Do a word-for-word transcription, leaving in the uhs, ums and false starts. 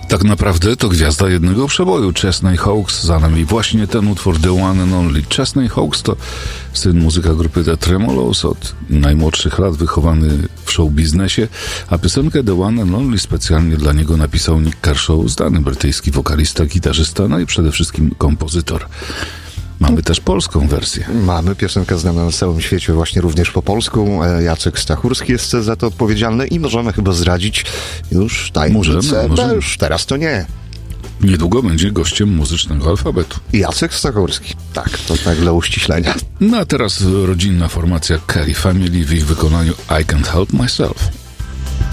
Tak naprawdę to gwiazda jednego przeboju, Chesney Hawkes, za nami właśnie ten utwór The One and Only. Chesney Hawkes to syn muzyka grupy The Tremolos, od najmłodszych lat wychowany w show biznesie, a piosenkę The One and Only specjalnie dla niego napisał Nick Kershaw, znany brytyjski wokalista, gitarzysta, no i przede wszystkim kompozytor. Mamy też polską wersję. Mamy piosenkę znaną na całym świecie, właśnie również po polsku. Jacek Stachurski jest za to odpowiedzialny i możemy chyba zdradzić już tajemnicę, możemy, możemy. już teraz to nie. Niedługo będzie gościem muzycznego alfabetu. Jacek Stachurski. Tak, to tak dla uściślenia. No a teraz rodzinna formacja Kelly Family w ich wykonaniu I Can't Help Myself.